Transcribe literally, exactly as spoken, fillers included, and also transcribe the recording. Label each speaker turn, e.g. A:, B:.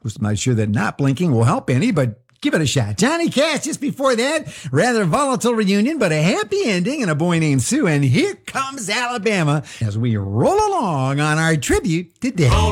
A: I'm not sure that not blinking will help any, but give it a shot. Johnny Cash just before that, rather volatile reunion, but a happy ending, and a boy named Sue. And here comes Alabama as we roll along on our tribute today.